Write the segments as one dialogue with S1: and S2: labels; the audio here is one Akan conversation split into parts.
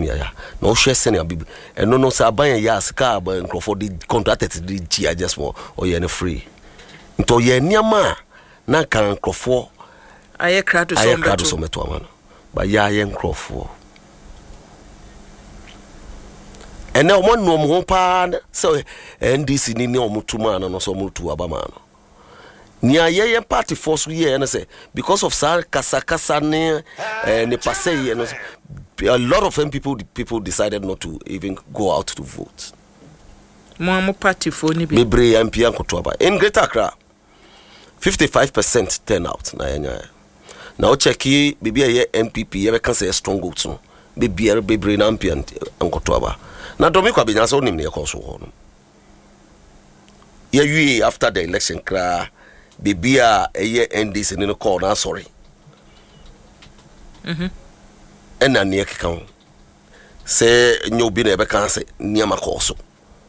S1: ya na o hwe sene abibi eno no sa ban ya sika ba nkrofo di contracted di gia just more or ye no free nto ye niama na kan nkrofo
S2: aye krado so
S1: meto amana ba ya ye nkrofo ene o mo no mo pa so NDC ni o mutuma no so mutu abama no nia ye party force ye na say because of sa kasa ne passe ye no a lot of people decided not to even go out to vote.
S2: Mo party for ni bi.
S1: Bebre MP ankoto aba. In Greater Accra, 55% turnout na yenya. Na o check bibi ye MPP ye be kan say strong vote no. Bebre na MP ankoto aba. Na domi kwa binya so nim ne yekoso ho no. Ye wi after the election kra bibia ye NDC ni no call na sorry. Ena ne keka ho se nyobi na ebe kan se niama koso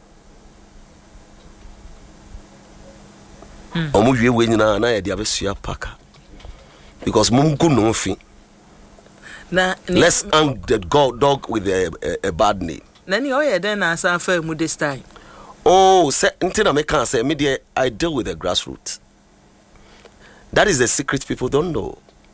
S1: omu wie we nyina na ye dia besua paka because mum go no fi
S2: na
S1: let's hang the dog with a bad name
S2: na ni oye den na asa fa mu this time
S1: oh se ntina me kan se me dey I deal with the grassroots. That is the secret people don't know.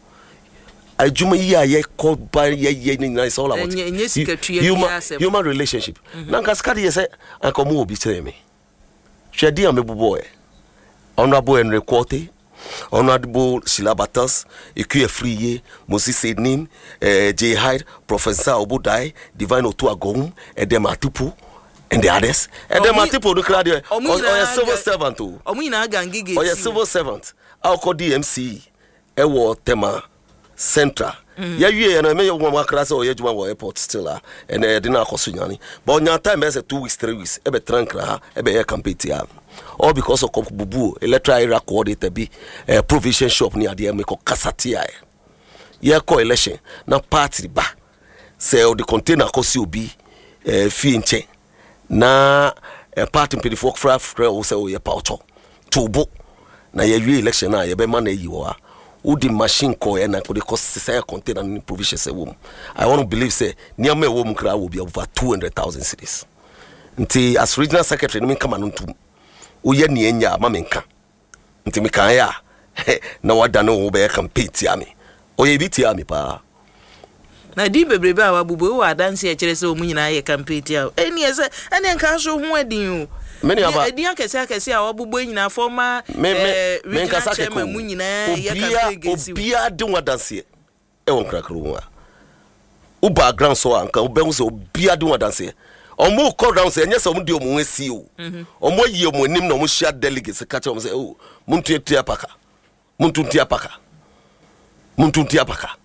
S1: Ajuma ye call by ye it's all about human relationship. Nanka skadi ye say anko mu obi tell me. Shedi am boy. Honorable Henry Quarte, Honorable Silabatas, Ekuye Friye, Moses Ednin, J Hyde, Professor Obudai, Divine Otuagom, Edem Atupu, and the others. Edem Atupu declared or civil servant too.
S2: Omina gangigi.
S1: Or civil servant. I'll call DMC. Ewo Tema. Central. Ya wie na me yo mwa class o yejuma wo airport still and e dina akoso nyani but nya time is 2 weeks 3 weeks e be trankra ha e be e campaign ya all because of bubu electoral area coordinator bi provision shop ni ade me ko kasati ya ye ko election na party ba say o the container kosi obi fi nche na party pedi folk fra o say o ye pauto tubo na ye wie election na ye be man e yiwo Udi machine ko na ko de cost say container in provision say wom. I want to believe say near me wom kra will be over 200,000 cedis. Nti as regional secretary me kama no ntum. Uye ni enya ma menka. Nti me kan ya na wada no wo be campaign tia me. Oye bi tia me pa.
S2: Na di bebrebe a wabubu wa dance e kire say o munyina ye campaign tia. Eni ese ene nka so ho adin o.
S1: Many aba
S2: edi akese a wabubu nyina former regional chairman munyina ye campaign gesi.
S1: Obia de wadanse e won krakro wa. U background so anka obehu se obia de wadanse. Omo call down say nyesa omo de omo wasi o. Omo yi omo nim na omo share delegates ka che omo say o muntu tia paka. Muntu tia paka. Muntu tia paka.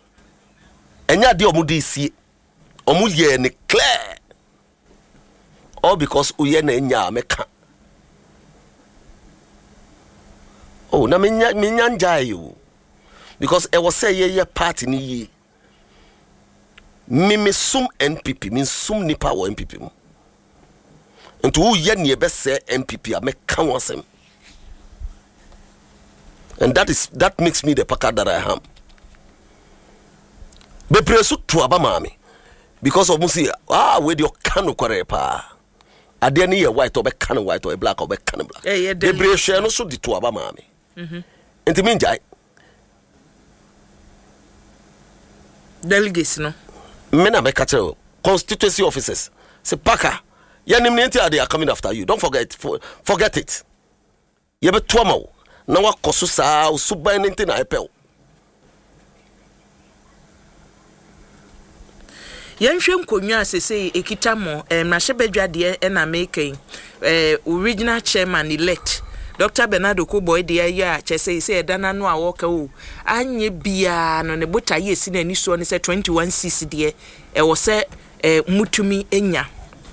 S1: Enya de omo de sie. Omo ye ne clear. All because uye na enya meka. Oh, na minya njai you. Because I was say ye party ni ye. Me sum NPP, me sum nipa wo NPP mo. Nti uye ni ebe say NPP a meka wansem. And that makes me the paka that I am. Be presu to abamami. Because of musi we do kanu kware pa. Ade ni ye white or be can white or black or be can black. The British no so di to aba maami. Enti me njai.
S2: Delegates no.
S1: Me na make tell constituency officers. Say paka. Ya nim ni enti are coming after you. Don't forget it. Ye be to ma wo. Na wa koso sa suban enti na epel.
S2: Yanhwe nkonwa asese ekita mo mrahebedwade na making original chairman elect Dr. Bernardo Kuboy de ya chese say dana no a woka o anye bia no ne bota ye si na ni so ne say 21 cc de e wo se mutumi enya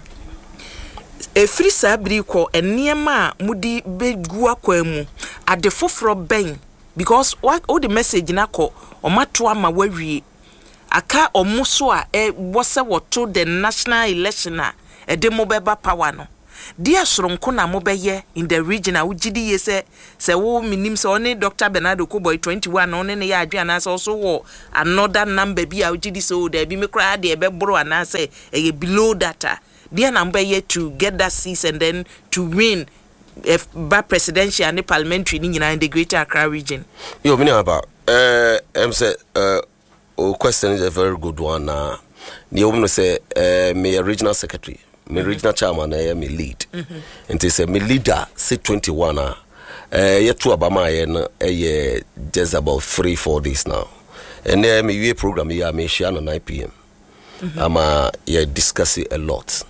S2: free sabri ko eniema mudi begu akwamu ade foforo ben because what all the message na ko o mato ama wawie aka omuso a wose woto the national election a demo beba power no dia soronko na mobeye in the region a wugidi ye se wo minim se one Dr. Bernardo Koboy 21 one ne ya adwa na se also wo another number bi a wugidi so there bi me kra de be boro ana se below data dia number ye to get that seat and then to win by presidential and parliamentary in the Greater Accra region.
S1: Yo, me about say question is a very good one. The woman say me a regional secretary, me regional chairman, me lead. And they say me leader say 21. Yet to Obama just about 3-4 days now. And then me program here me share on 9 p.m. I'm discussing a lot.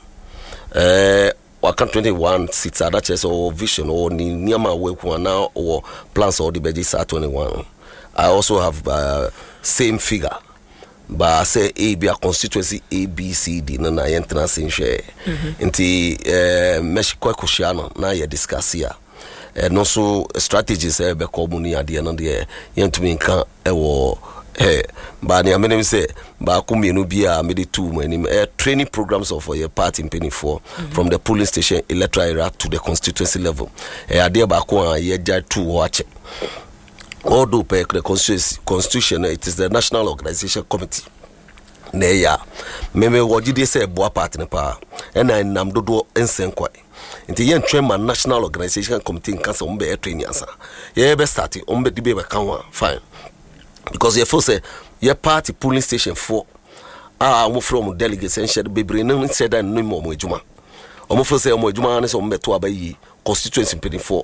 S1: Waka 21 seats that chess or vision or niyama we now or plans or the budget at 21. I also have same figure, but I say A be a constituency A B C D na entrance in share. Inti mesh kwa kushiano na ya discuss here. And also strategies be komuni at the end of the year. Yentumi nka ewo but I mean say ba kumi no bia me de two training programs of your party in Penny 4 from the polling station electoral area to the constituency level. Ade ba ko ye ja two watch. Although per the constitution it is the National Organization Committee. Ne ya me wojide say boa party ne pa and I nam dodo ensenkwai. Nti yen chairman National Organization Committee in council umbe training asa. Ye be start umbe dibe be kanwa fine. Because you feel say your party polling station 4 I'm from delegates and share baby no said that no more juma. I'm for say mo juma na so mbeto abayi constituency in 4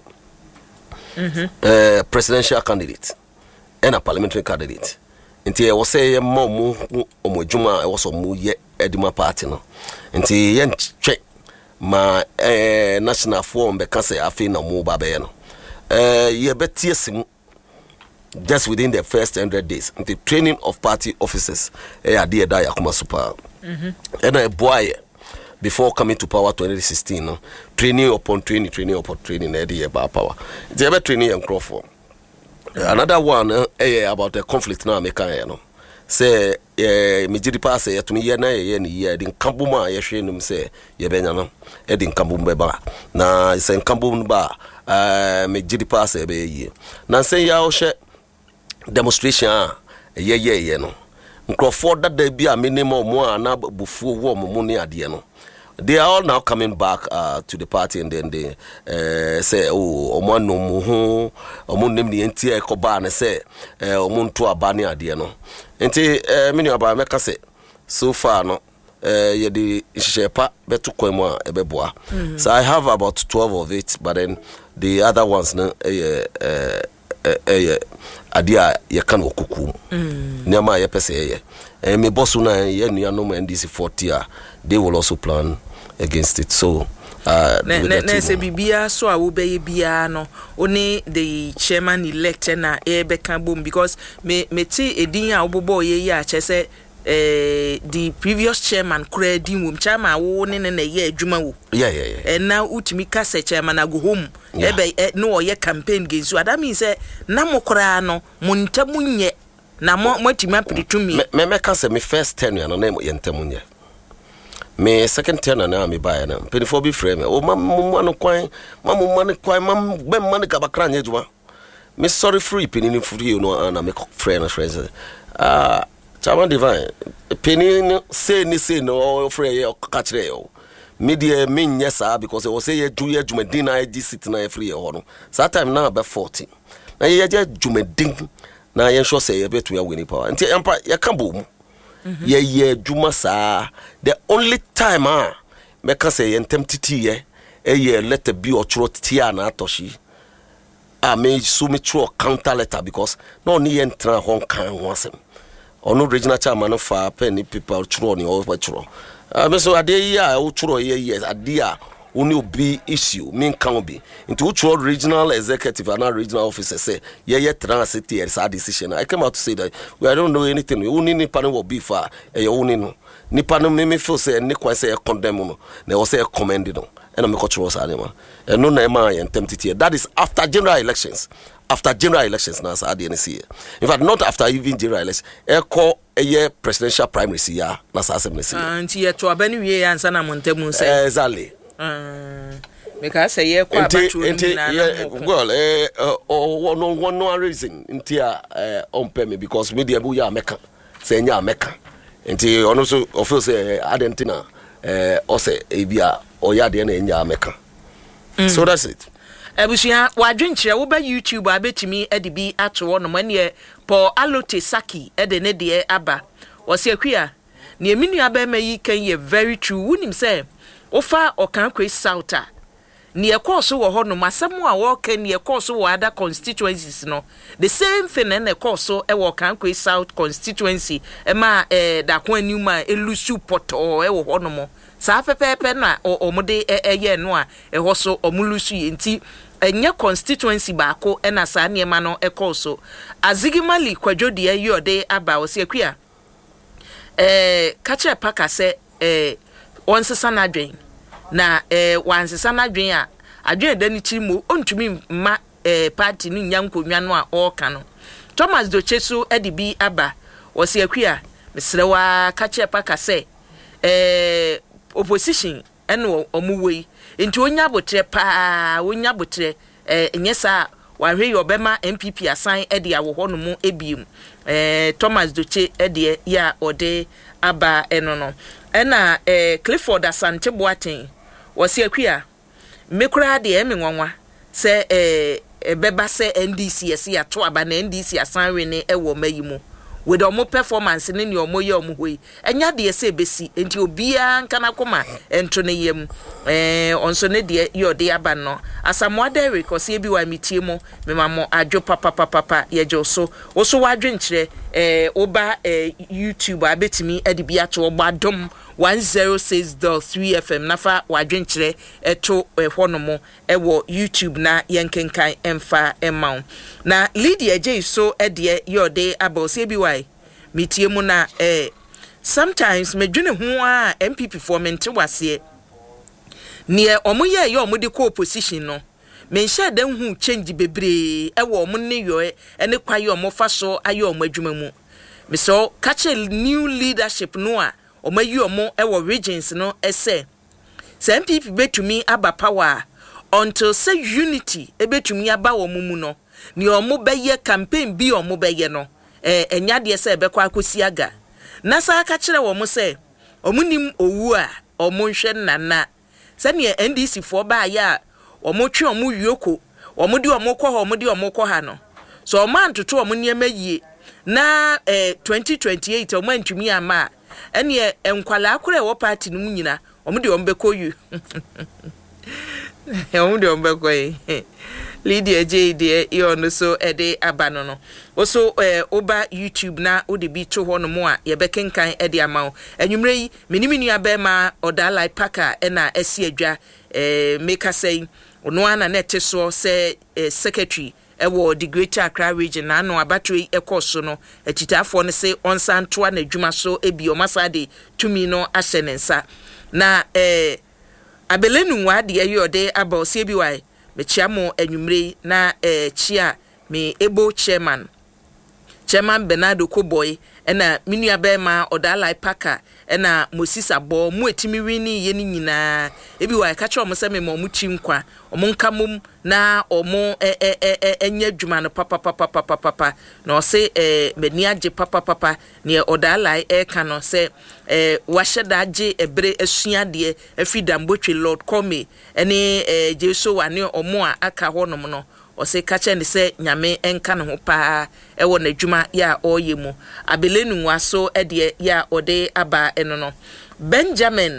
S1: presidential candidate and a parliamentary candidate. Nti I was say mo juma I was mo ye edima party no. Nti yen check ma national forum be kan say afi na mo ba be no. Ye betiesim just within the first 100 days, the training of party officers, super. And a boy before coming to power 2016, training upon training, power. It's ever training and Crawford. Another one about the conflict now, say, Mijidi pass to me, year, din Kambuma, Yashin say, Yebenano, Edin Kambumbeba. Now, it's in Kambumba, Mijidi pass a year. Now, say, Yaoshe. Demonstration no Crawford that they be a minimum more na bufu wo money ade no they are all now coming back to the party and then they say oh omo no mu ho omo nem ne enti e ko ba na say omo nto abane ade no enti mini aba meka say so far no ye the shepa beto kwemu a ebeboa so I have about 12 of it but then the other ones no adia ye kan okuku nyama ye pese ye me boss na ye nuanom NDC 40 they will also plan against it so
S2: na se bibia so a wo be bia no oni the chairman elect na e be kan bom because me ti edin a obobo ye a chese the previous chairman Kredi Wum chairman wo ne ye adwuma wo and now utimi ka se chairman go home no ye campaign against you that means say na mokora no montamunye na motima pretumi me ka se me first tenure no na ye ntamunye me second tenure na me buy na penifo bi frame o man kwan be man ka bakra nya adwuma me sorry free penini free no na me friend na friends Chairman Divine, penny say no free or catch rail. Media mean yes, sir, because I was say Julia Jumedina ID sitting a free or that time now about 40. Now you just Jumedin, now you sure say a bit to your winning power. Until Empire, you come boom. Ye, Juma, sir. The only time, make us say and tempted a year letter be or trot Tiana Toshi. I may sumi through counter letter because no need enter Hong Kong once him. Or no regional chairman of penny people throw or whatro. So a day ya throw years a dear only be issue mean can be into which regional executive and regional officer say transit is our decision. I came out to say that we don't know anything. We only need panel will be far a only Nipano me feel say and Niqua say a condemn they will say a commended and a cultural animal and no name and tempted here. That is after general elections. After general elections now sa DNC. In fact, not after even general elections. Call a year presidential primaries here na sa assembly. Anti to abani we answer na montemu say. Exactly. Because say ye kwa batu
S1: well one reason ntia on me because media bu ya meka say nya meka nti ono so ofo say adentina o say ebia o ya de na nya meka. So that's it.
S2: Ebusia wadwenkyere wo ba YouTube abetimi edibi ato no mane Paul Alote Saki ede ne de aba wo se akua ne eminu aba ma yi kan ye very true wunim say ofa okan kwe South ne ekoso wo ho no masemo a wo kan ne ekoso wo other constituencies no the same thing na ekoso e wo kan kwe South constituency e ma da kwa numa elusu poto e wo ho no mo sa pepepe na omode eye no a e ho so omulusu yenti enye constituency baako ena sa niema no ekoso azigimali kwadwode ayode aba wo se akua kache paka se onsesa na adwen na wansesa na adwen a adwen da ni chimo ontumi ma party ni nyankonwa no a oka no Thomas Dochesu edibi aba wo se akua mesrewa kache paka se opposition eno omuwei nti onya botre pa onya botre nyesa wahwe yobema MPP asan ede awo no mu ebiem Thomas Doche ede ya ode aba eno no ena Clifford Asante Boaten wose akua mekura de emenwanwa se beba se NDC ese ato aba na NDC asan we ne ewo mayimu with omo performance ne ne omo ye omo hoi enya de ese besi enti obia nkana koma ento ne yem onso ne de yode aba no asamoa Derek osie bi wa mitie mo memamo adwo papa yejo so oso wadwenkyere oba YouTube abetimi edibi ato obadom 106.3 FM nafa wadwenkyere eto honomo ewo YouTube na yenkenkan emfa emaw na Lydia J so ede yode aba osie bi wa mitie mu na sometimes medwene ho a MPP for mente wase ne omoye ye omode ko opposition no menhye dan hu change bebre ewo omo ne yo ene kwaye omo fa so aye omo adwuma mu meso catch new leadership no a omayi omo ewo regions no ese se MPP betumi aba power until say unity ebetumi aba wo mu no ne omo beye campaign bi omo beye no enya de se ebekwa akosi aga na sa aka kire wo mo se omo nim owu a omo nhwe nana se ne NDC fo ba ya omo twe omo wioko omo di omo kɔ omo di omo kɔ ha no so omo antoto omo niema yie na 2028 omo antumi ama ene enkwala akure wo party no nyina omo di omo bekɔ yu omo di omo bekɔ yi Lydia J de no so ede abano no oso oba YouTube na ode bi to ho no mo a ye bekenkan ede amawo anwumre yi meniminu abema odalai paka na esi adwa make say ono ana na teso se secretary ewo the Greater Accra region na no abatwe ekoso no akitafo no se onsantoa na adwuma so ebi omasade tumi no asenensa na abelenu wa de yode aba osie bi wai mechiamo anwumre na chia me ebo chairman Bernardo Koboy ena minua bema odalai paka ena Moses Abo mu etimi wini ye ni nyina ebi wa ka che omo se me mo chi nkwa omo nkamum na omo enya dwuma no papa na o se meni age papa ne odalai ka no se wahye age ebre asua de afidambotwe Lord Come ene Jesu wa ne omo a aka honom no o se kache ne se nyame enka ne ho pa ewo na dwuma ya oyemu abelenu waso ede ya ode aba eno no Benjamin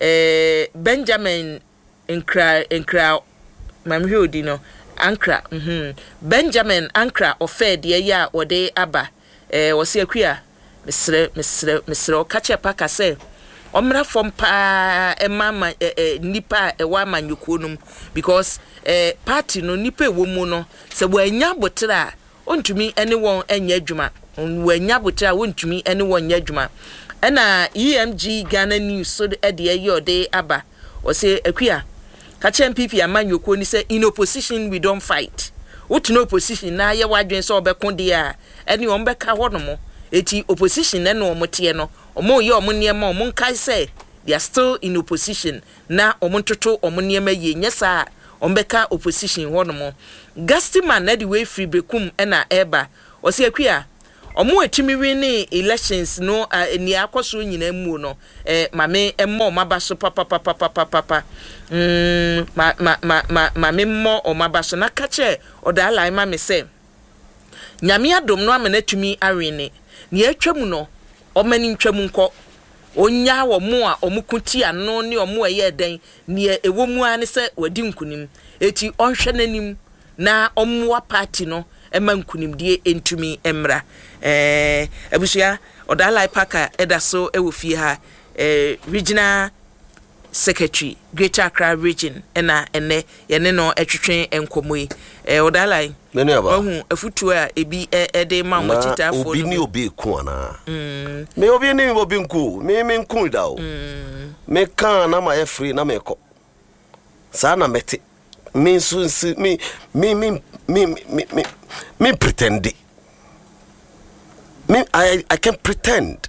S2: Ankra mamhwe odi no Ankra Benjamin Ankra ofe de ya ode aba o se akua mesre o kache pa ka se omra fom pa emama nipa ewa manyukonum because party no nipa ewo mu no se wo anya botra ontumi ene won anya adwuma wo anya botra wontumi ene won anya adwuma ena EMG Ghana News so de yode aba o se akua ka che MPP amanyoko ni se in opposition we don't fight what no opposition na ye wadwen so obeko de a ene ombeka ho no mo eti opposition na no omote no omo ye omo niema omo nkai se they are still in opposition na omontoto omoniema ye nyesa ombeka opposition hono Gastiman na the way free bekum na eba osi akua omo atimi wi ni elections no ni akoso nyina mu no mame emmo mabaso papa mame mo o mabaso na kache odala ma me se nyame adom no amana tumi awene ni atwam no omani ntwam nko onya wo mo a omukuti ano ne omo eye den ni ewo mu ane se wadi nkunim eti onhwe nanim na omwa party no ema nkunim die entumi emra abusia odalai paka edaso ewofie ha regional secretary Greater Accra region ena ene yene no etwetwen enkomoyi odalai ohu afutu a ebi ede ma mochita afo
S1: obi ni obi ku ana me obi ni obi nku me nku da o me kan na ma ye free na me ko sa na mete me so me pretend me I can pretend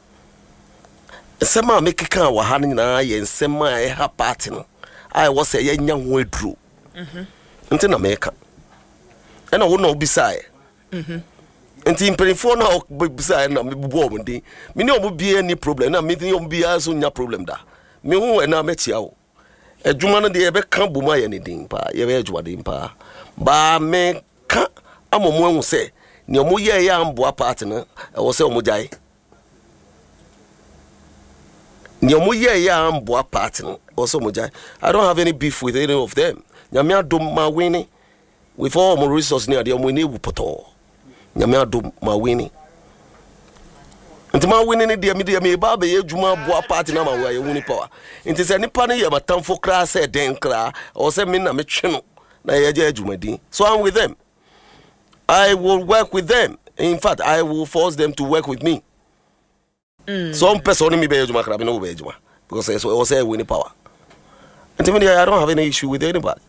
S1: sema me keka wa ha nyina ye nsema e ha party no I was say ye nya ho aduru nti na me ka ena wo na obisae nti imperifo na obisae na me bubo omde me ne obie ni problem na me ne obia so nya problem da me hu na me chia wo adwuma no de ye be kan boma ye ne din pa ye be adwuma din pa ba me ka amomo hu se ni omo ye ya amboa party no wo se omo jai ni omo ye ya amboa party no wo se omo jai I don't have any beef with any of them nyame adom ma winning with all my resources near the omo ni wupoto nyame adom ma winning nti ma winning de me ba be ye dwuma boa party na ma wo ye wuni power nti se nipa ne ye matamfo kra se den kra o se me na me twe no na ye je adwuma din so I'm with them. I will work with them. In fact, I will force them to work with me. Some person me be ejuma kra be no be ejuma because I say winning power. And I don't have any issue with anybody.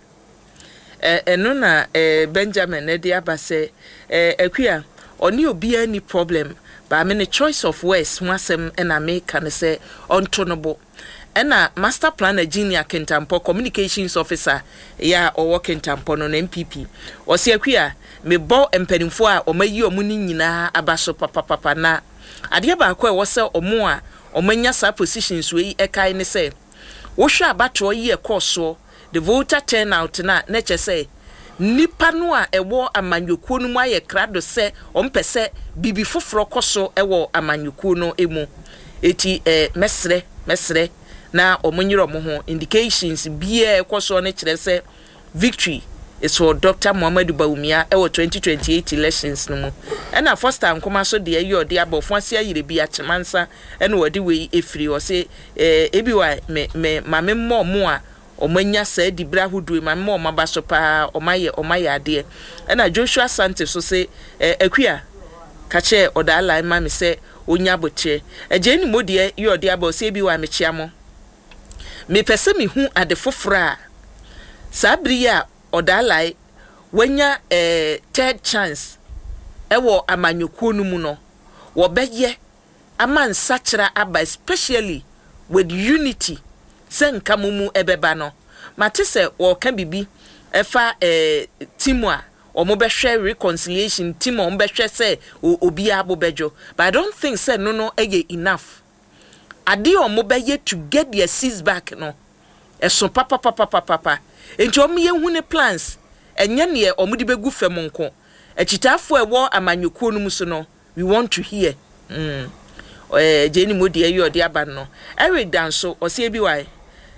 S2: No na Benjamin Ediaba say akua oni obi any problem but I mean the choice of words wasem na make can say untonable. Ena master planner Junior Kentampo communications officer ya owo Kentampo no MPP osi akua me bo empanimfo a omayi omuni nyina abaso papa na ade ba akwa wo se omo a omanya sa positions we ekai ne se wo hwa abato yi ekoso the voter turnout na che se nipa no a ewo amanyokuo no mu aye krado se ompese bibi foforo koso ewo amanyokuo no emu eti mesre na omunyiro mo ho indications bia ekoso ne kire se victory is for Dr. Muhammadu Bawumia ewo 2028 elections no mu na first time koma so de ayi ode abofo ase ayire bi achemansa na wode we efiri o se ebi wa me mame mo a omanya sa dibra hudu mame mo mabaso pa omaye ade na Joshua Santos so se akua kache odala ma me se onya boche ejeni modie yi ode aba o se ebi wa me chiamo me pese me hu ade fofora sabria odalai wanya third chance ewo amanyokuo no mu no wo beye amansa kira aba especially with unity senka mumu ebeba no matese wo ka bibi efa team a omo be hwe reconciliation team omo be hwe se obi abobejo but I don't think say no eye enough ade omo be ye to get their seats back no eso papa enti omo ye hu ne plans enye ne omo de begu fam nko achitafo ewo amanyokuo no muso no we want to hear jeni modi ayi ode aba no Eric Danso o se bi wai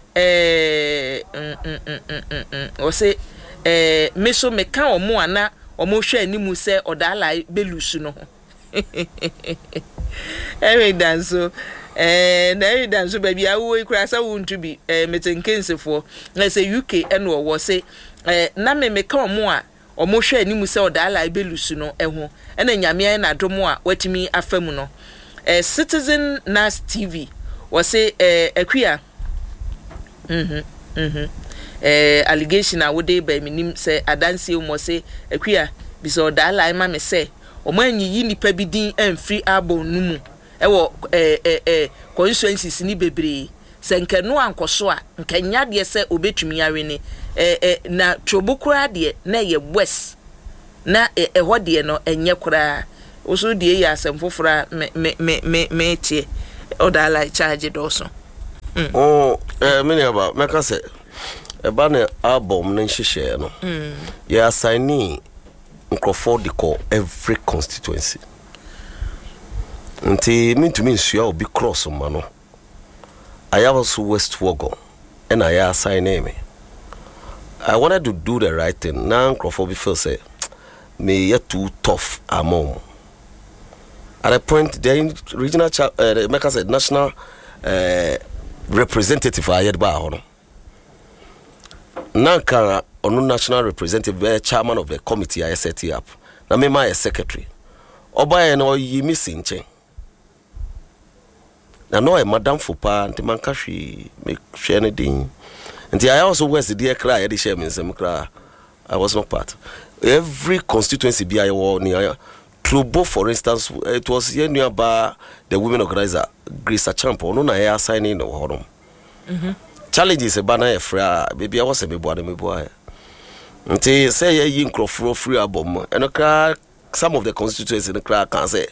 S2: o se meso meka omo ana omo hwe animu se odala belusu no Eric Danso na Eric Danso baby awo ikura sa wontu bi metenkensefo na se UK eno wo se na meka omo a omo hwe animu se odala belusu no eho na nyame na domo a watimi afamu no Citizen Nas TV was say akua allegation a wode ba minim say adanse mo say akua bi so da line ma me say o manyi yi nipa bi din amfri abo numu ewo constituencies ni bebre se nkanu ankoso a nkanya de se obetumi awe ni na trobokura de na ye west na ho de no enye kura oso de ya asem fofora me tie odala charge doso
S1: many about meka say eba na album na nhihye no ye assign nkrofo de call every constituency nti mintumi nsua obi cross ma no I was West Wogon and I assign me. I wanted to do the right thing. Now Crawford feel say me yet too tough among. At a point the regional make said national representative I had by now can on national representative chairman of the committee I set up. Now me my secretary. Oba no yi missing change. Na no madam fopa nti manka hwe me hwe ne din nti I also was the dear cry e dey share me nsem kra I was not part every constituency bi I won near Trobo for instance it was here near ba the women organizer Grace Champo no na ya assigning no honom challenges e ba na e fra baby I was a me boa nti say ye nkrofro free album eno kra some of the constituencies in kra can say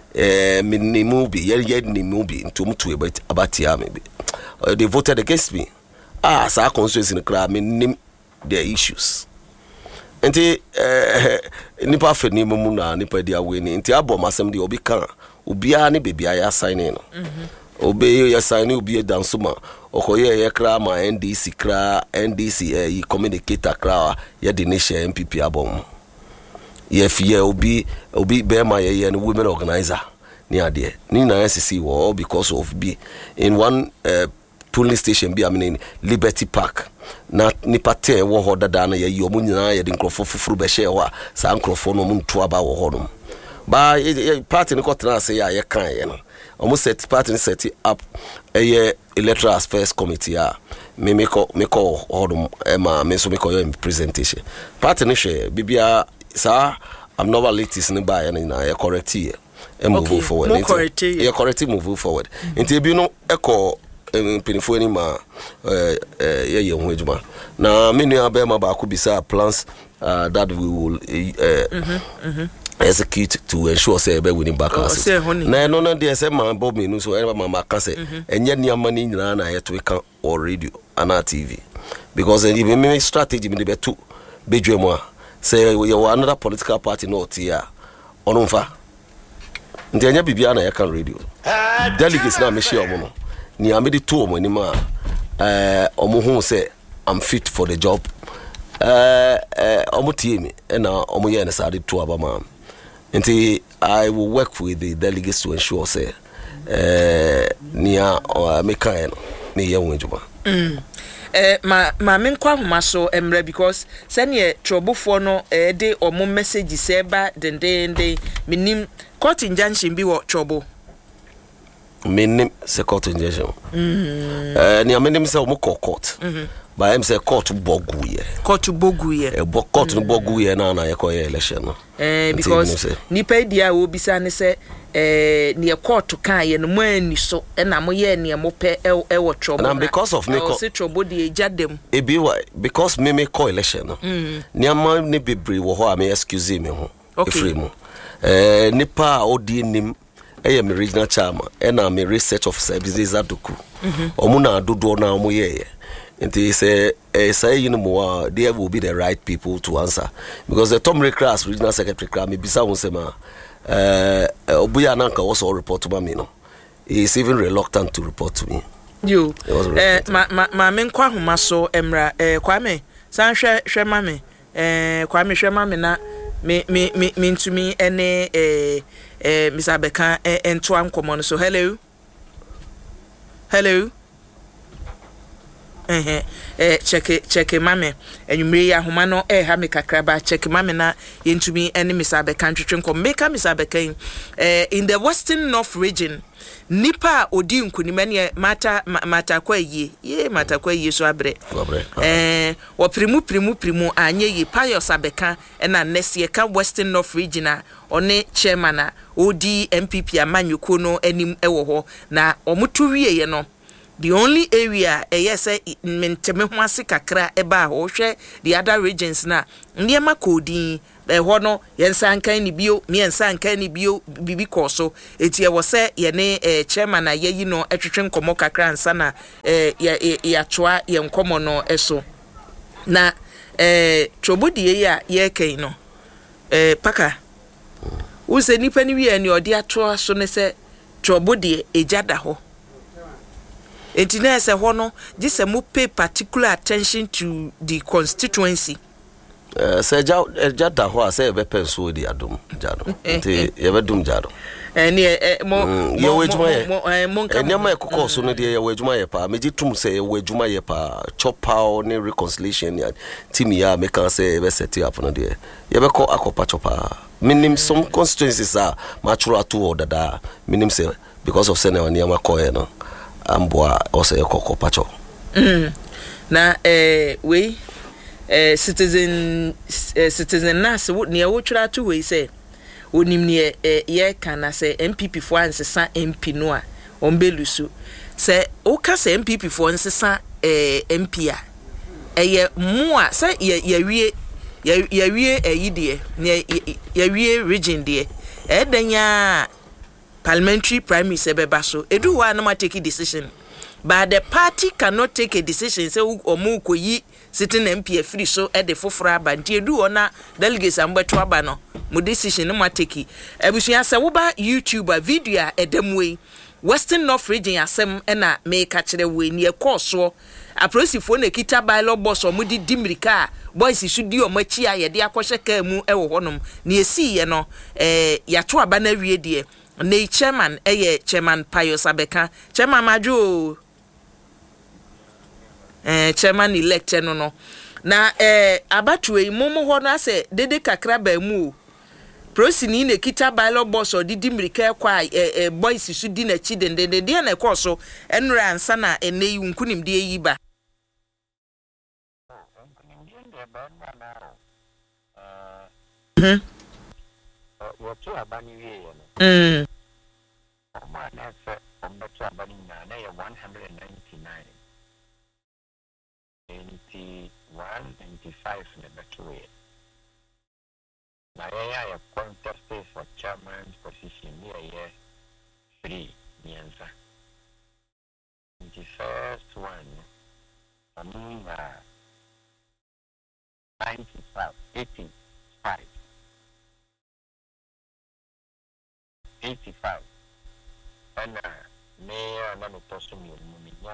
S1: minimu bi ye nimu bi ntom to about ya me they voted against me sa constituency in kra minim their issues enti nipa fani mu na nipa dia we ni enti abom asem de obi kan obia ne bebia ya sign no obe ya sign obi dansuma okoye ye kra ma NDC kra NDC yi communicator kra ye de nation MPP abom ye fie obi be ma ye no women organizer ni ade ni na SC wo because of be in one polling station be I mean Liberty Park na nipa te wo ho dada na ye omu nyina ye de nkrofo fufuru be hye wa sa nkrofo no mu nto aba wo ho no ba party ni kotra say ya ye kan ye no omu set party ni set up electoral affairs committee me ko hodum ma me so me ko your presentation party ni hwe bibia sa I'm not latest in buy and I correct here and move forward. You correct move forward. Until you know echo pinfo any ma ye hujuma. Na many abema ba could be plans that we will execute to ensure say be winning back us. Na no dey say man bob me no so ever mama can say enye niam ni nyina na ye to can or radio and TV because even me strategy me be to bedwemu say you another political party not here onumfa ndenya bibia na yakan radio delegates na me share omo no ni amedi to omo ni ma omo hu say I'm fit for the job omo tie me na omo ye na sade to abama nti I will work with the delegates to ensure say nia me kan me ye wonjuma ma menkwa homa so emre because sene trobofo no de omo message seba dendende minim court injunction bi wo trobo minim se court injunction ni amenim se omo court ba em se court bogu ye court no bogu ye na ye ko ye election no
S2: because nipa dia wo bisa ne se near court kan ye no mani so na mo ye ne mo pe e wo trouble
S1: and because of me
S2: say trouble dey jadem
S1: e be why because me call election no niam ne bebre wo ho am excuse me ho free mo nipa odi nim e me regional chairman e na me research officer Ebenezer Doku omu na dodo na omu ye nti say you know there will be the right people to answer because the Tom Reclass regional secretary kra me bisa won say ma obuya nanka also report to me no he is even reluctant to report to me
S2: you ma menkwa homa so emra kwame san hwe mame kwame hwe mame na me ntumi ene Mr. Beka ento ankomo no so hello check mame enwumre ya homa no ha me kakraba check mame na yentumi ene Mr. Abeka ntwetwe nkom meka Mr. Abeka in the Western North region nipa odi nkunima ne mata kwa yie so abre wo primu anye yi Pius Abeka na nesie ka Western North region a one chairman a odi MPP amanyuko no anim ewo ho na omutu wieye no the only area yes menteme ho ase kakra eba ho hwe the other regions na ndiema kodin ho no yensa nkan ni bio miensa nkan ni bio bibi koso etie wo se ye ne chairman na yeyi no etwetwe nkomo kakra nsa na ya toa ye nkomo no eso na trobodie ya ye kan no paka wo se nipa ni wi ani ode atoa so ne se trobodie ejada ho Entina se hono just mu pay particular attention to the constituency.
S1: Se jada ho se be penso di adum jado. Nti ye be dum jado. Ye wejuma ye. Nyama ekoko so no de ye wejuma ye pa. Meji tum se ye wejuma ye pa. Chopa ni reconciliation ya team ya make can say be set up no de. Ye be ko akopa chopa. Minim some constituencies are mature to order da. Minim say because of sene oni ama ko no. Amboa also ekoko pacho
S2: na we citizen nas wo ne wo twira to we say onim ne ye kana say MPP fo ansesa MP no a ombelusu say o ka say MPP fo ansesa MP a eye mu a say ye wie eyide ne ye wie region de edanya parliamentary primary sebeba so edu wa na take a decision but the party cannot take a decision say omu koyi sitting MP free so e de foforo aba nti edu ona delegates ambeto aba no mo decision no take ebusuya se wo ba YouTuber video a edemwe Western North region asem na make a kire we ne ekoso aprosifo na kita bailo boss o mudi dimirika boys should di o machi a ye de akohye ka mu e wo honom ne esi ye no ya to aba na wie de ne chairman chairman Pius Abeka chairman majo chairman elect no na abatwe mumu ho na se dede kakra ba mu prosini ne kita bailo boss o didi mirika kwa boys su di na chi de na ekoso enra ansa na eneyi nkunim de yi ba
S3: Watu abani wiye no. Omana se ombetu abani na ye 199. 195 ne betu we. Na ye contest for chairman's position ye 3 nianza. The first one among 95 85 85 and mayor no person muminya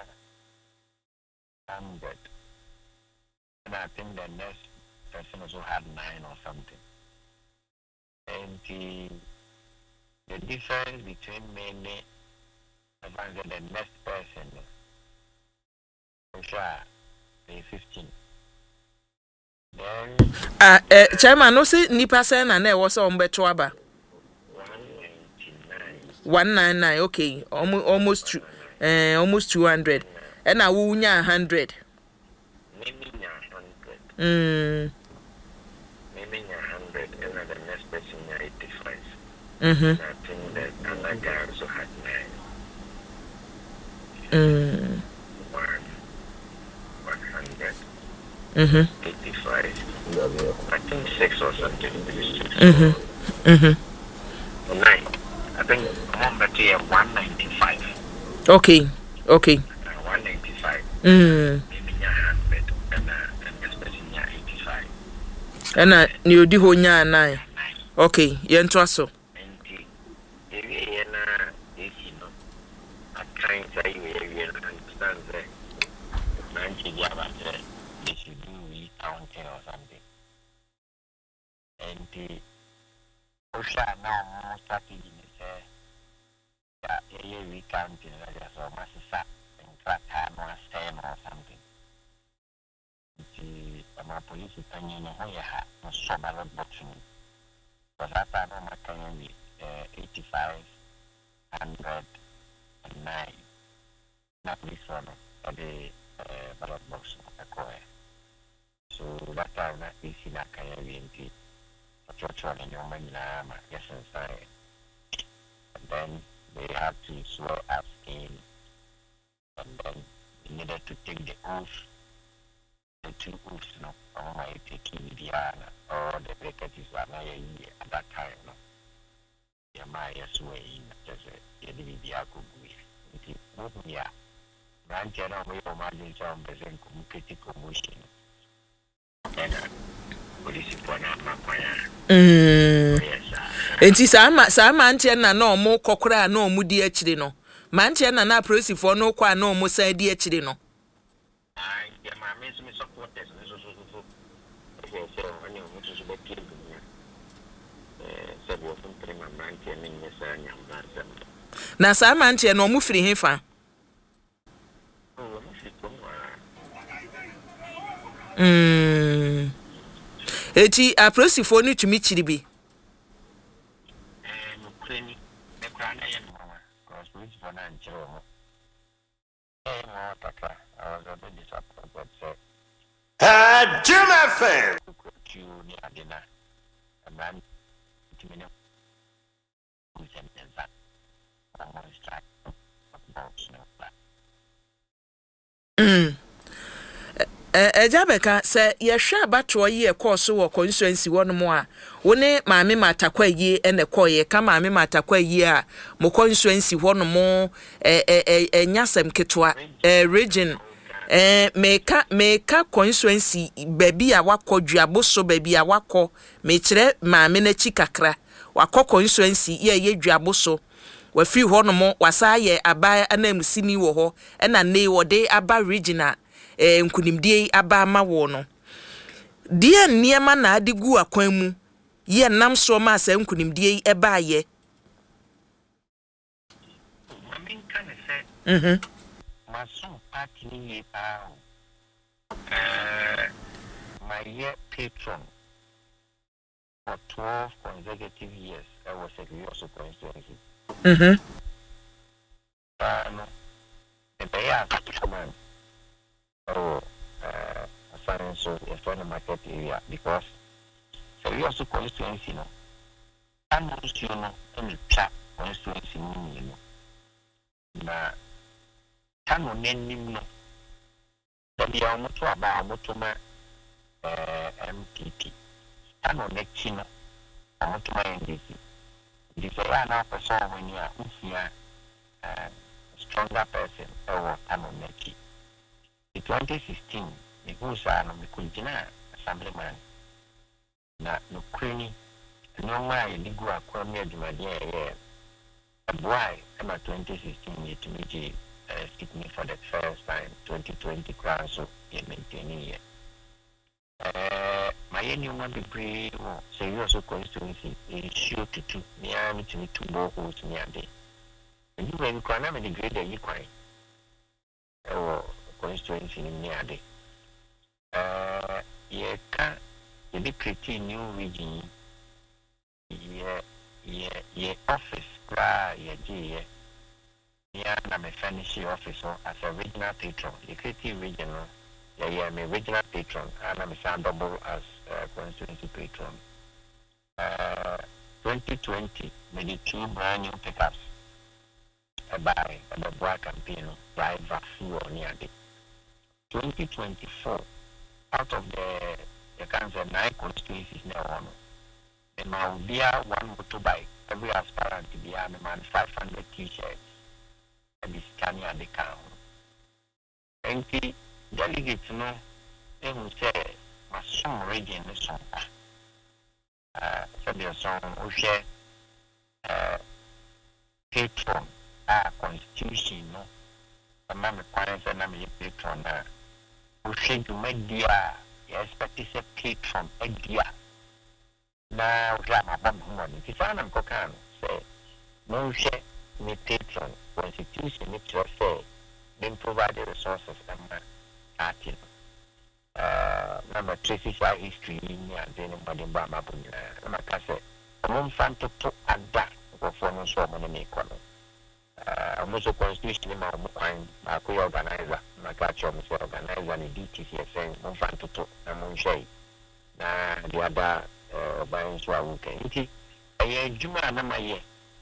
S3: 100 and I think the next person also had 9 or something and the difference between me and the next person is 15 then
S2: chairman no say nipa say na e wo so ombeto aba 199 okay almost 200 and I will 100
S3: maybe 100 maybe 100 and the next person 85 I think that another guy also had 9 100 85 I think 6 or something 9 I think I'm at 195.
S2: Okay.
S3: 195. Maybe 100 and this person 85.
S2: And you do ho nya 9. Okay, yentwa so.
S3: Enti ewie na esi no. I can't say you understand that. Man she get about that. They should do recounting or something. Enti Osha now started recounting so much and track time or 10 or something. my police opinion, no so ballot box. Because that time my can be 85, 109. Not this one, the ballot box. So that time that is in a can be in church and your man, yes, and then they had to swear us in, and then we needed to take the oath, the 2 oaths, or my taking Diana, or the breakers at that time, yeah, my swear in, just a Diaco, yeah, branch and away from my job as a critical motion. And police for
S2: enti saa mantie na no mo kokora na omu di akire no mantie na prosifo no kwa na omu san di akire no
S3: ya ma me supporters so ani omu so be kiri sabu of prima mantie ni nyesa nyamba
S2: na saa mantie na omu firi hefa eti aprosifo ni tumi kiri bi
S4: Jim FM.
S2: Ejabeka se yehwe abato ye course wo constituency wono a wone maame matakwa yi ene koye ka maame matakwa yi a mo constituency wono mo nyasem ketwa region meka constituency baby a wakodua boso baby a wako me kire maame na chi kakra wako constituency ye duaboso wa free wono mo wasa ye aba anamsini wo ho ena ne wode aba regional nkunimdie aba ma wo no die niema na adigu akwan mu ye nam so ma asa nkunimdie eba ye
S3: mamin kan se maso party ni my patron for 12 consecutive years I was a Rio constituency so in the market area because so we also constituency no and you know in the chat constituency na tano nenim no the ya moto aba moto ma MPP tano nechi no moto ma NDC the fella na person when you are stronger person or tano nechi in 2016 Nikusa no mikunjina assemblyman na nukreni noma iligu akwami adwumade ye boy ama 2016 yetumiji stick me for the first time 2020 crown so ye maintaining ye my new one be pre so you also constituency issue to me am to me two bohos me ade you when kwana me the grade you kwai constituency ni ade ye can be create new region ye office ye na me finish office as a regional patron the creative regional yeah me regional patron and me sound double as constituency patron 2020 me the 2 brand new pickups by the black campaign driver fuel near the 2024 out of the cancer 9 constituencies now on and now we are one motorbike every aspirant to be a man 500 t-shirts and this can at the count and the delegates no they will say my son region is so there's some who share patron constitution no the man requires a name patron who should media expect a patron idea now drama money if I'm cocan say no share me patron constitution it to say then provide the resources and number traces our history and then body bama punya na kase amon fanto to ada ko fono so mo na ko no almost constitution ma mo kwan ma ko organizer na ka cho mo organizer ni DTCSN mo fanto to na mo shey na the other by so awu kan nti aye juma na maye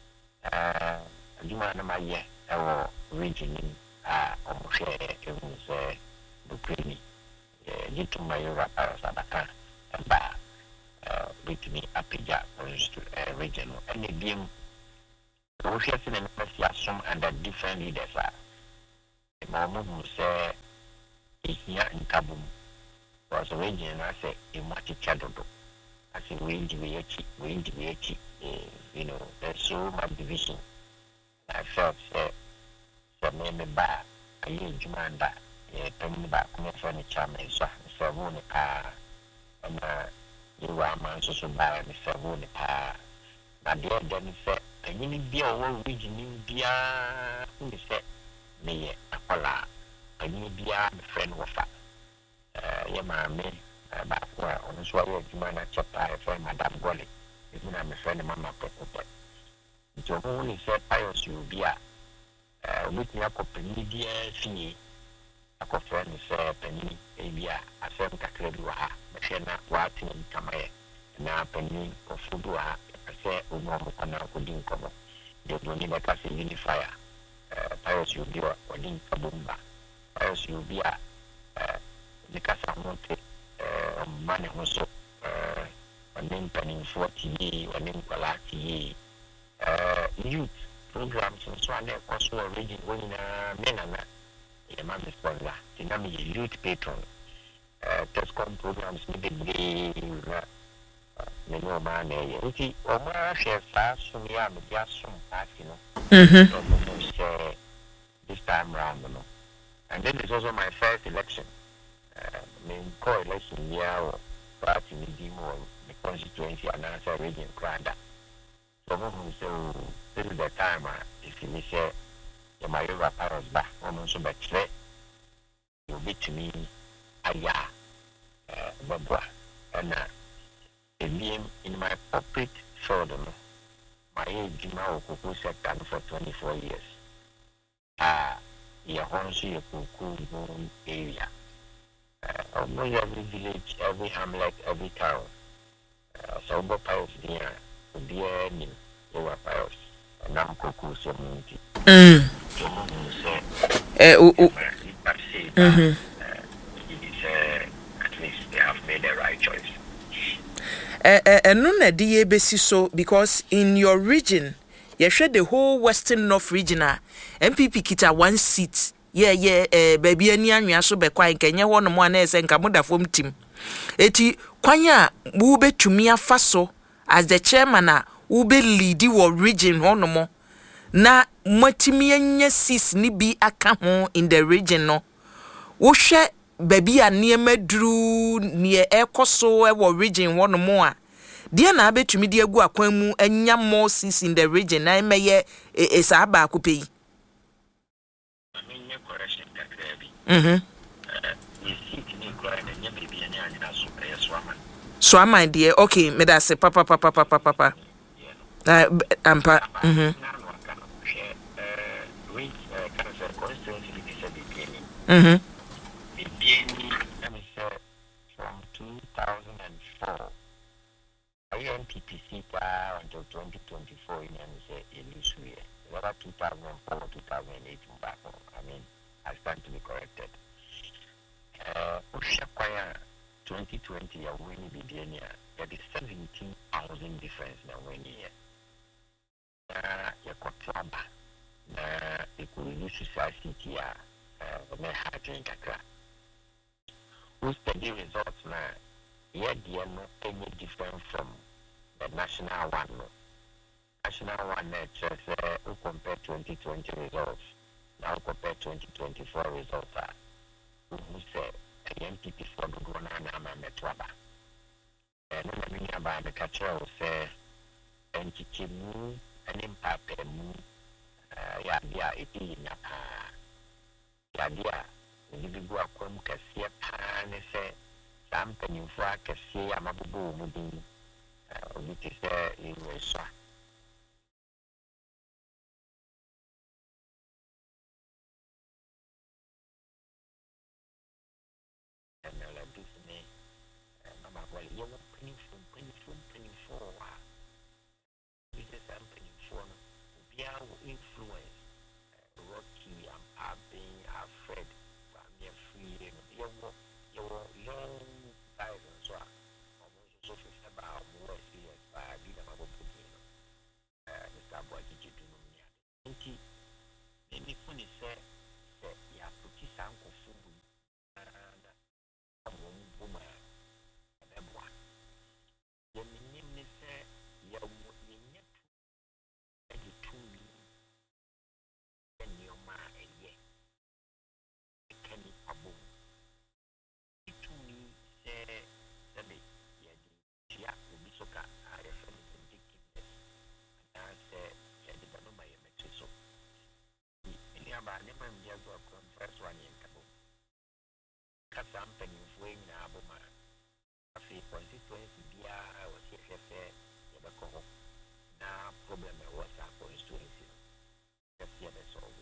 S3: juma na maye ewo region o mo shey e mo se Bukreni jitu mayura sabata ba bitumi apija region and again we share in association under different leaders mamu who say here in Kabum was a region I say in Mati Chadodo I say we individually you know there's so much division I felt me ba ayi jumanda penny back from the chairman, so seven and you are man so by the seven but there then said, and you need be a whole region in Bia who said, me a polar, and you be a friend of Yama me back where on the swallow of man at chapter from Madame Golly, if I'm a friend of Mamma Pepper. It's only said, I was you be a with me a company, fee. Ako friend say penny ebia asem kakra bi wa ha me na wati ni kamaye na penny ko fudu ha say omo mo kana ko din ko mo de do ni ka se unifier pious you be o din ka bomba pious you be de ka sa monte mane ho so onin penny 40 onin kwalati youth programs so ane ko so already woni na menana the man is for that. The name is youth patron. Tescom programs need the no man. It's Omar shares fast from the army, just some party, this time round. And then there's also my first election. Co-election year or party meeting or the constituency and answer region grander. So, this is the time if you say, the Mayura Paros back almost about today. You be to me, Aya, Babra, and in my pulpit showed my age, Jima Kuku sector for 24 years. Your Honsi Kuku area. Almost every village, every hamlet, every town. So, Bopos near, dear Nim, over Pios, and I'm Kuku Community.
S2: At
S3: least they have made the right choice.
S2: And none of the ABC so because in your region, you share the whole Western North region. MPP kita 1 seat. Baby, any so be quiet. Kenya one more nurse and Kamuda from team. Eti kwanya ube tumia faso as the chairman ube lead your region one more. Na matimi anya sis ni bi aka ho in the region no wo hwe baby a niema duru ne ekoso e wo region wono mo a de na abetumi de agu akwan mu anya more sis in the region na emeye sa ba akopei
S3: amenya correction kakra bi you see ni kora na nya baby anya anya so
S2: swama de okay me da se papa ampa
S3: from 2004 INPPC until 2024 in Elisue. About 2004, 2008 back. I mean, I stand to be corrected. Ushakwaya 2020 ya winning Bidiania, there is 17,000 difference na winning here. Ya kotlaba na ikulu society ya na hajin kakra. Who study results na yeah they no any different from the national one. No. National one just who compare 2020 results now compare 2024 results are who say MPP for the one na metwaba. And no mean about the catcher who say entity mu and impact mu ya dia iti na ya dia individual kwam kasiya pa ne se something for I can see I'm a boo moving. It is there in Russia. And like this, Mama, well, you were penny for. This is something for be our influence. Rocky, I'm being afraid. I'm free. Your young guys and so on. So about more serious by being a mobile Mr. Boy, did you do no? Maybe funny say, you have to kiss Uncle Fubu and a woman. The name say, you're yet to me and your man, and yet, can it a boom? It to me say, that yeah, will be so cat. I have vindictiveness. And I said, yeah, the number you make so. In the about never just go first one in Cabo. Cut something in Aboma. I feel constituency, I was here, now problem was our constituency. That's the other soul.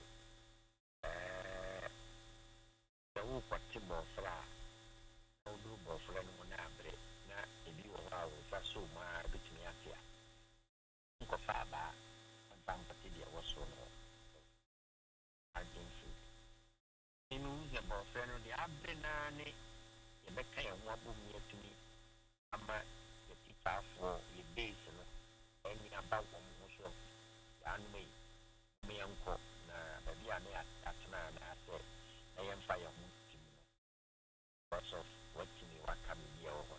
S3: The whole particular flower, no do boyfriend when I break. If you allow us so much between us here, think of Faba and Pampatia was so low. I don't feel. In who's a boyfriend of the Abbenani, you make a wobble near to me. I'm a teacher for your base and any about one also. And me uncle, the Diana at man, I said, I am fire because of watching you are coming here over.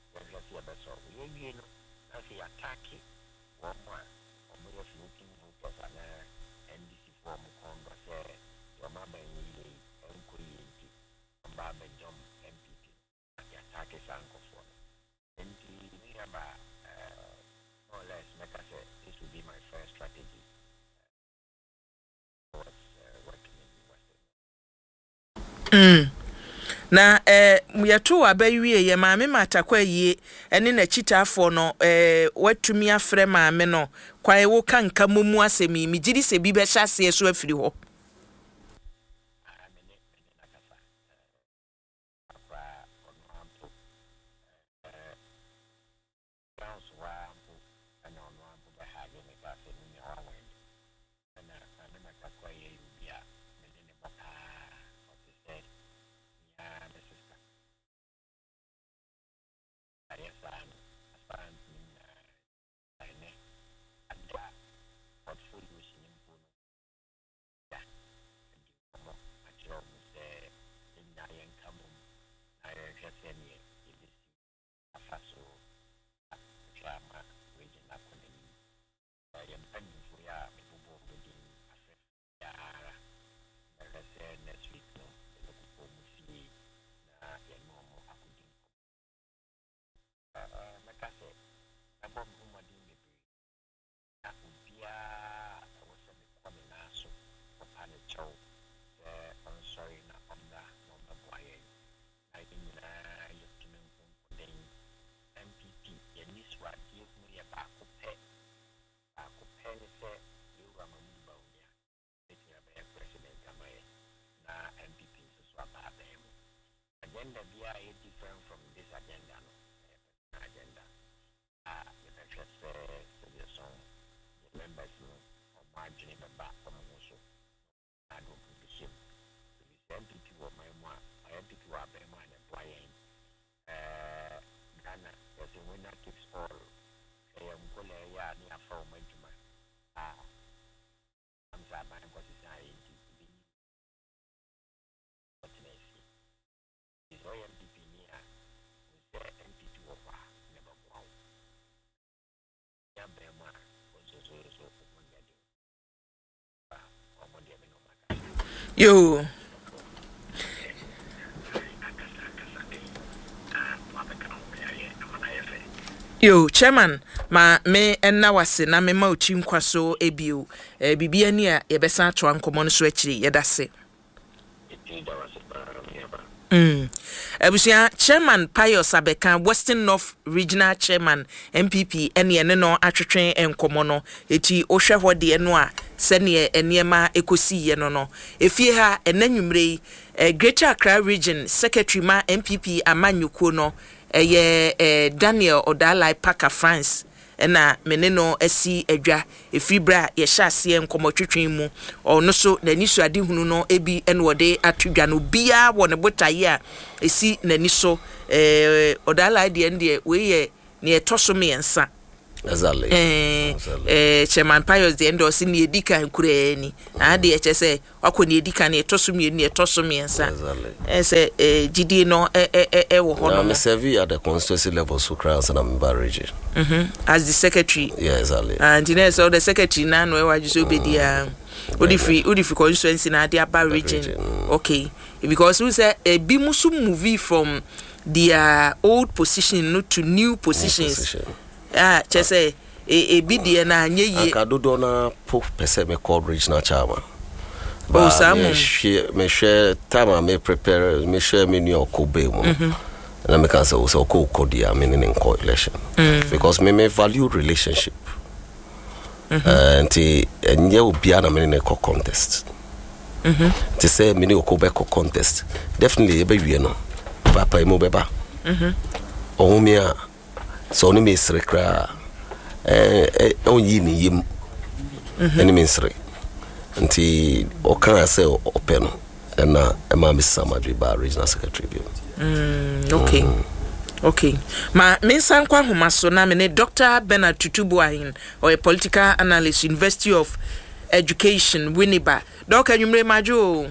S3: We as he attack it, one more, or more of looking for an NDC form Congress, your mother and Queen, Baba John MPP, the attack is uncle for and about more or less, like I said, this would be my first strategy. What's working in the Western.
S2: Na yeto abawie ye maame matakwa yie ene na chitafo no watumi afre maame no kwae wo kanka momu asemi migiri se bi be hyase so afiri ho
S3: agenda is different from this agenda. Agenda. The members of margin in the back from also. I don't put the ship. The MPP of my mom, I MPP of my mind and playing. Ghana, there's a winner takes all. I am going to near for my juma. I'm sorry, my society. Is MPP near? We say MPP of never go. Yabema was also
S2: yo yo chairman ma me enna wase na me ma ochi nkwaso ebio bibia ni a yebesa atwa nkomo no so akiri yedase Abusia Chairman Pius Abeka, Western North Regional Chairman MPP ene no atwetwen enkomo no eti ohwe hode eno a sene eniema ekosi ye no efie ha enanwumre Greater Accra Region Secretary ma MPP Amanyuko no Daniel Odalai Parker France na meneno asi adwa efibra ye hyase enkomo twetwen mu ono so nani so ade hunu no ebi ene wode atodwa no bia wo ne botaye a esi nani so Odalai de ende we ye ne etoso me ensa
S1: Exactly.
S2: Chairman Pius de ende osi ne edika nkura ni ade eche se akoni edika ne etoso me ni etoso me ensa se gidi no wo ho no
S1: me serve at the constituency level so crowds and I'm region
S2: as the secretary.
S1: Yeah, exactly.
S2: And you so the secretary now no wa just obedi odi constituency na the Aba region. Okay, because we say bi musu movie from their old position no to new positions. Just say bi die na anye ye
S1: akadodo na po pese me call regional chairman.
S2: Oh, Sam.
S1: Me share time me prepare me share me new kobe mo. And I can say also co-codia meaning in coalition because me value relationship and you will be an meaning a contest to say many Okobe contest definitely baby no papa mo beba omia so ni mesre kra onyi ni yim any mesre nti o kan say open na ema Mr. Madri ba regional secretary bi.
S2: Okay. Ma mensan kwa homa so na me ne Dr. Bernard Tutubuahin or a political analyst University of Education Winneba. Doc anwumre majo.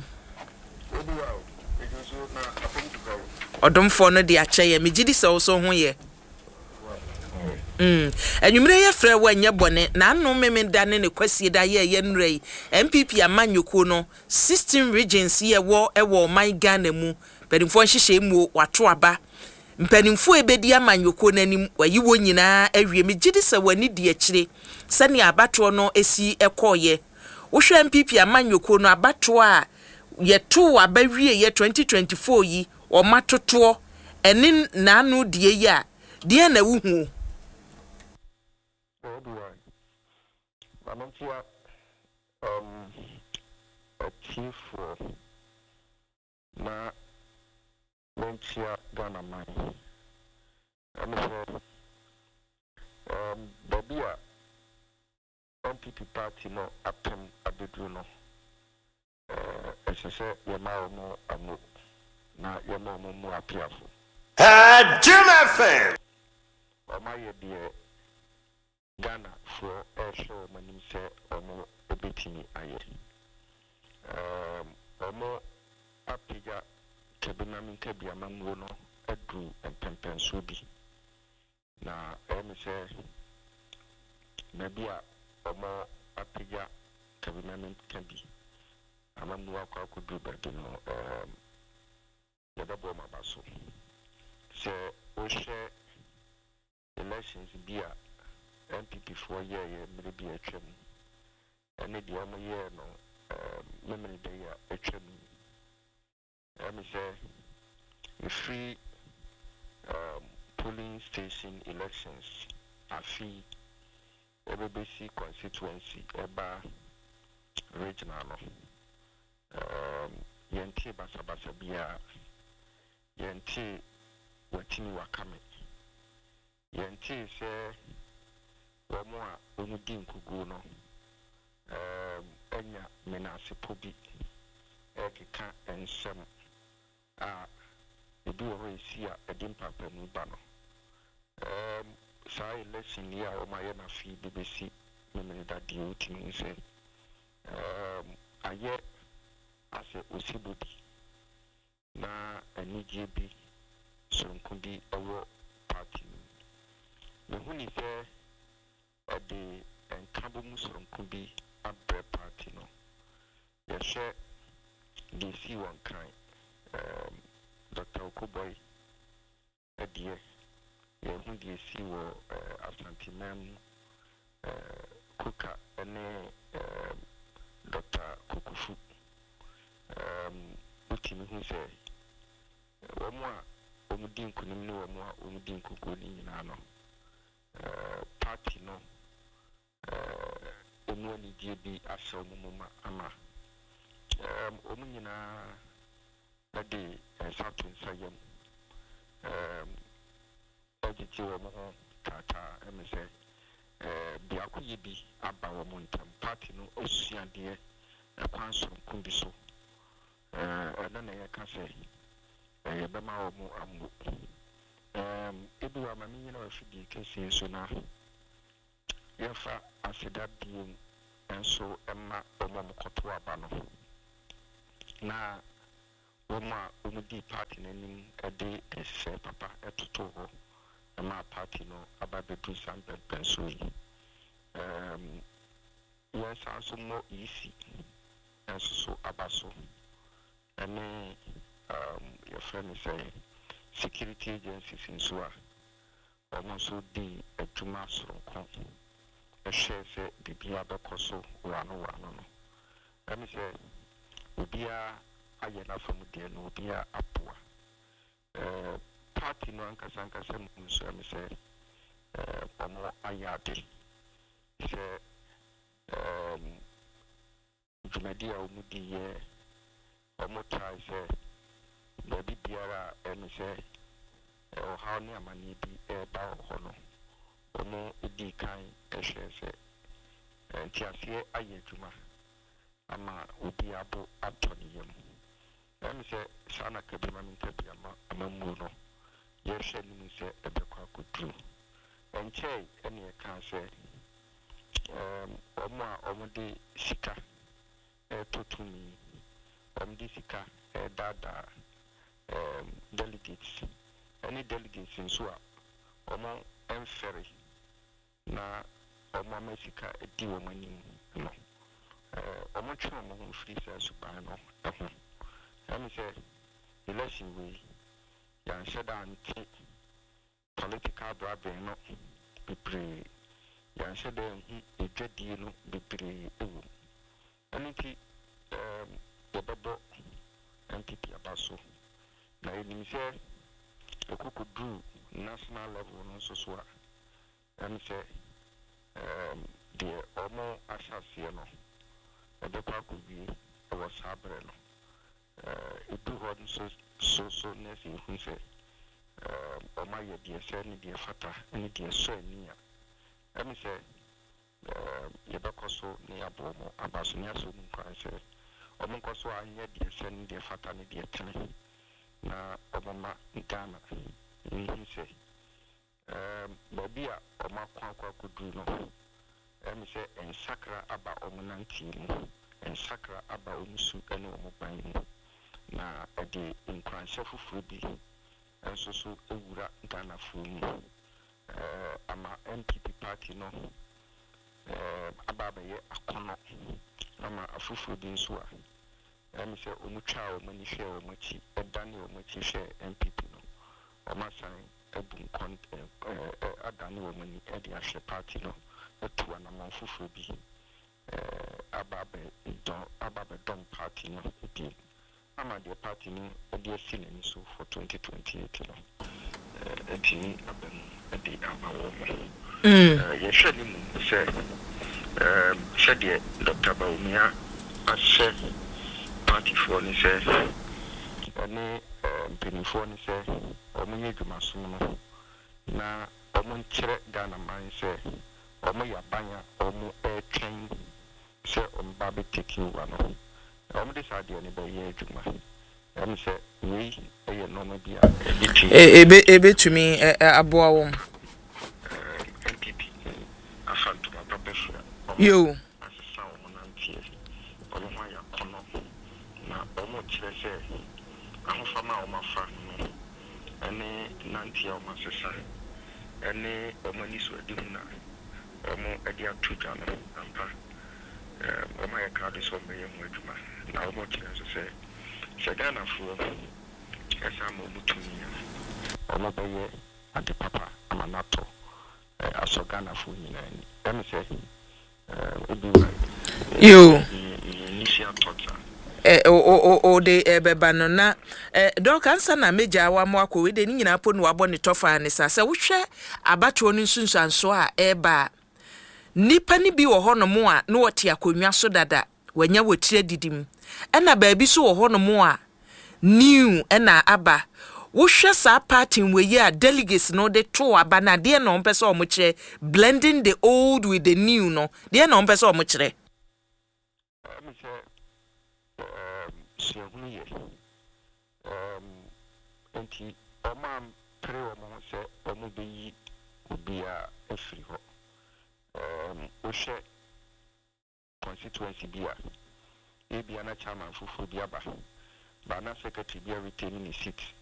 S2: Odomfo no de akyeye me gidi se so ho ye. Anwumre ye frɛ wa nya bone na anu meme dane ne kwasie da ye nrei MPP Amanyoko no 16 regions ye wo my Ghana mu mpanimfo nhyehyɛ mu wato aba mpanimfo ebedi Amanyoko nanim wayi wo nyina awie me gidi se wani di akyire sane abato no esi ekoye wo hwɛ MPP Amanyoko no abato a ye to abawie ye 2024 yi o matoto ene nanu die ya die na wuhu
S5: a chief for na Montia Ghana mine. And so Babia MPP party no atom abedruno. As I said, Yamao no amo na Yamamo mo apiafo.
S4: Jim FM.
S5: My dear Ghana for a show manim say ono obetini aye. Omo apija kebina min kebia mango no edu empempenso bi. Na say nabia omo apija kebina min kebi. Amanu akwa kudu bedu no yadabo mabaso. Se o share elections bia MPP for year maybe a trim and the other year no memory day a trim. Let me say the free polling station elections are free ABC constituency eba regional yenti basa bia yenti watini wakame yenti se wamo a onudi nkugu no enya menase pobi ekeka ensem a ebi wo esi a edim papa mu ba no sai election ya o ma ye na fi BBC memene da di otimi se aye ase osibodi na anije bi sonkundi owo party me huni se the enkabo musonkubi abre party no ye share DC one kind Dr. Okoboy edie ye hu DC wo Asante Mem Kuka ene Dr. Kukufu party no who say one more Omudin couldn't know more Omudin could no party no Omuni GB Asho Mumma Ama Omuna a day Saturn Sayam Editor Tata MSA Biakuyibi Abawa Montam party no Ocean dear a council Kumbiso and then I can say Bama Mo Amu Ebu Amamino should be casing so now Yafa Asida being and so Emma Omam Kotua Bano na Oma Umudi party naming a day as Papa at Toho and my party no about the two sample pencil. Yes, also more easy and so abaso. And your friend is saying security agencies in Sua almost so the a Jumas from a share say the Biaba Coso, one. Let me say, Ubia Ayana from the Nubia Apua. Party no Ankasanka Sam, so I say, Omo Ayati. Say, Jumedia Umudi, Omo Chai say, Baby Biara, and say, or how near money be a bow honor. Omo Idi kind, a share say, and Tiasia Ayajuma. Ama Ubiabo Antonium. Let me say, Sana Kabiman Tabiama, Amamuno. Yes, she say a bequa could do. And Che, any can say, Oma Omudi Sika, to me, Omdisika, Dada, delegates, any delegates in Sua, Omo and Ferry, na Oma Messica, a deal money, no. Omocho among free sales by no. Let me say, election way, Yan said anti political bribery no be pre. Yan said a good deal be pre. Anything, the bubble MPP abaso. Now, you say, the cook could do national level no so. Let me say, the Omo Asasiano. The park would be our Sabreno. It do what so necessary who say, Omaya dear Sani dear Fata, and dear Sir Nia. Let me say, Yabacoso near Bomo, Abasunia so say, Omoncoso, I near dear Sani dear Fata, and dear Tene. Na Obama Ghana, he say, Bobia, Oma Quanqua could do no. Let me say, and Sakra Abba Omonanti, and Sakra Abba Umusu and Omobine. Na a day in Cranshafu Frubi, and so Ura Ghana Fumi. Ama MPP party no, Ababaye Akono, Ama a Fufu Binsua. Let me say, Umucha or Mani share or Machi, a Daniel Machi share MPP no, Oma sign a boom con a Daniel Mani, Eddie Ashe party no. To an among Fufubi, Ababe Dom party, no, again. I'm at the party, no, a dear feeling so for 2028, a team at the Abawoman. Yes, say, said Dr. Baumia, I said, party for me, say, any penny for me, say, or me, Masuno. Now, Omonche Ghana, mine say. Omo Yabanya, Omo Air Train, say Baby taking one. Omo decided anybody here, Juma. I'm say, we, a normal beer, a bit to me, a boy. MPP, I found to my professor. You, as a sound on Nancy, Omaya Kono. Now, Omo Chile, I'm from my family, and Nancy of my sister, and Omanis were doing now. Omo Edia Tujana, Oma card is on the young Wajuma. Now, what you say, Sagana for as I'm Mutumia. Oma Baye and the Papa, Amanato, Asogana for me. Let me say, you initial torture.
S2: o de beba no na dok ansa na meja wa mo akọ we de ni nyina po no wabọ ne tofa ne sa wohwɛ abatwo no nsunsuanso a eba nipa ni bi wo hɔ no mo a no wɔte akonwa so dada wanya wotire didim ɛna baabi so wo hɔ no mo a new ɛna aba wohwɛ sa party we a delegates no de to aba na de na ɔmpɛ sɛ ɔmo kyerɛ blending the old with the new no de na ɔmpɛ sɛ ɔmo kyerɛ
S5: enti ɔma mpere ɔmo sɛ ɔmo bɛyi obi a afiri hɔ wohwɛ constituency bi a ebia na chairman fufuo bi aba ba na secretary bi a retaining his seat